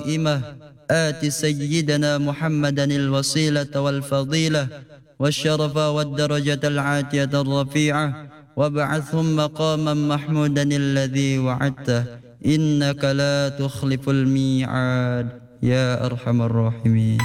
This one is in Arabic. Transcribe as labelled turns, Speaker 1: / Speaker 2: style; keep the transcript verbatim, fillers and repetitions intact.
Speaker 1: آت سيدنا محمدا الوسيلة والفضيلة والشرف والدرجة العاتية الرفيعة وابعثهم مقاما محمودا الذي وعدته إنك لا تخلف الميعاد يا أرحم الراحمين.